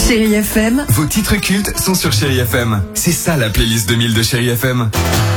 Chérie FM. Vos titres cultes sont sur Chérie FM. C'est ça la playlist 2000 de Chérie FM.